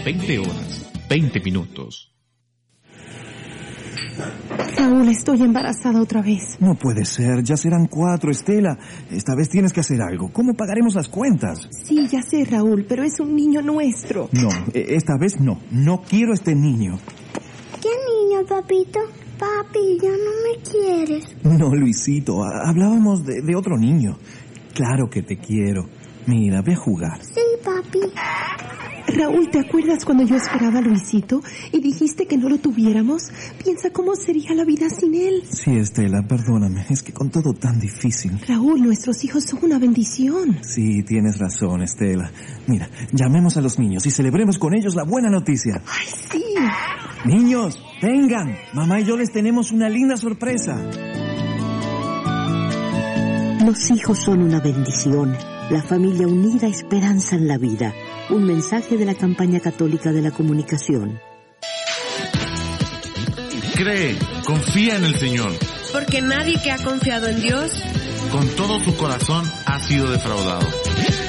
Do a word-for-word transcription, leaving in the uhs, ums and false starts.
veinte horas, veinte minutos. Raúl, estoy embarazada otra vez. No puede ser, ya serán cuatro, Estela. Esta vez tienes que hacer algo. ¿Cómo pagaremos las cuentas? Sí, ya sé, Raúl, pero es un niño nuestro. No, esta vez no. No quiero este niño. ¿Qué niño, papito? Papi, ya no me quieres. No, Luisito, hablábamos de, de otro niño. Claro que te quiero. Mira, ve a jugar. Sí, papi. Raúl, ¿te acuerdas cuando yo esperaba a Luisito y dijiste que no lo tuviéramos? Piensa cómo sería la vida sin él. Sí, Estela, perdóname. Es que con todo tan difícil. Raúl, nuestros hijos son una bendición. Sí, tienes razón, Estela. Mira, llamemos a los niños y celebremos con ellos la buena noticia. ¡Ay, sí! Niños, vengan. Mamá y yo les tenemos una linda sorpresa. Los hijos son una bendición. La familia unida esperanza en la vida. Un mensaje de la campaña católica de la comunicación. Cree, confía en el Señor. Porque nadie que ha confiado en Dios, con todo su corazón, ha sido defraudado.